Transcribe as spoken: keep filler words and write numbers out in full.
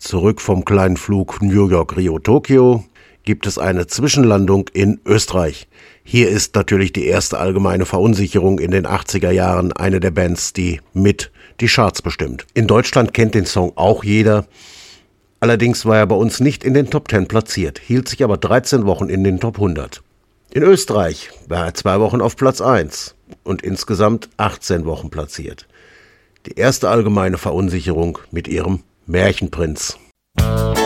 Zurück vom kleinen Flug New York-Rio-Tokio gibt es eine Zwischenlandung in Österreich. Hier ist natürlich die erste allgemeine Verunsicherung in den achtziger Jahren eine der Bands, die mit die Charts bestimmt. In Deutschland kennt den Song auch jeder. Allerdings war er bei uns nicht in den Top zehn platziert, hielt sich aber dreizehn Wochen in den Top hundert. In Österreich war er zwei Wochen auf Platz eins und insgesamt achtzehn Wochen platziert. Die erste allgemeine Verunsicherung mit ihrem Märchenprinz.